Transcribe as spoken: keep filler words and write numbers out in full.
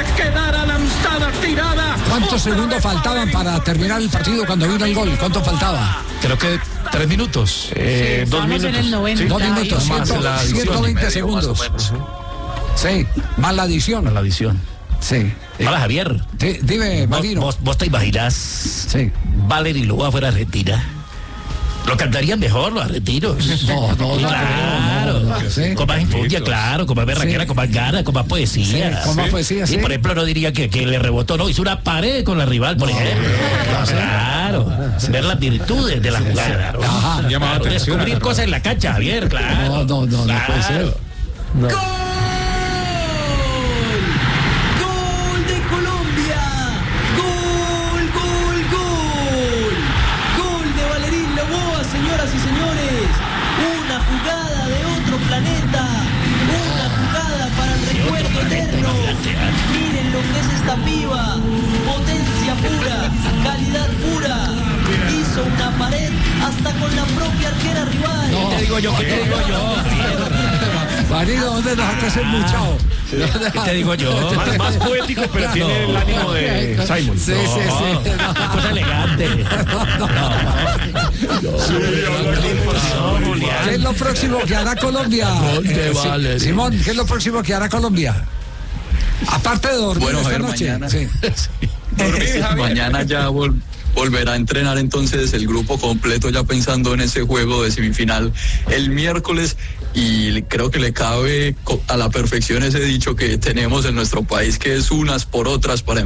quedara lanzada, tirada. ¿Cuántos segundos faltaban para terminar el partido cuando vino el gol? ¿Cuánto faltaba? Creo que tres minutos. Eh, Sí, dos estamos minutos. en el noventa. Sí, dos minutos, más ciento- la adición. ciento veinte segundos. Sí, más la adición. La adición. Sí. Eh, Hola, Javier. di- dime, ¿Vos, Marino. vos, vos te imaginás Sí. Valery Loa fuera argentina? Lo cantarían mejor los argentinos. No, no, no, Claro. no, no, sí. Con más infundia, claro, con más berraquera, Sí. con más ganas, con más poesía. Sí, con más poesía, sí. Y por ejemplo, no diría que, que le rebotó, no, hizo una pared con la rival, por ejemplo. Claro. Ver las virtudes de la jugada. Ajá. Claro, Llamaba atención, descubrir claro. cosas en la cancha, Javier, claro. No, no, no, no puede ser. Claro. ¡Gol de Colombia! ¡Gol, gol, gol! ¡Gol de Valerín Loboa, señoras y señores! Una jugada de otro planeta. Una jugada para el recuerdo eterno. Miren lo que es esta piba. Potencia pura, calidad pura. Hizo una pared hasta con la propia arquera rival. ¿Qué te digo yo? ¿Qué te digo yo? Marino, ¿dónde nos haces el muchacho? ¿Qué te digo yo? Más, más poético, pero tiene el ánimo de Simon. Sí, sí, sí. Qué cosa elegante. ¿Qué es lo próximo que hará Colombia? ¿Dónde Eh, Si- vale? Simón, ¿qué es lo próximo que hará Colombia? Aparte de dormir Bueno, esta Javier, noche. mañana. Sí. Mañana ya vol- volverá a entrenar entonces el grupo completo ya pensando en ese juego de semifinal el miércoles y creo que le cabe co- a la perfección ese dicho que tenemos en nuestro país que es unas por otras para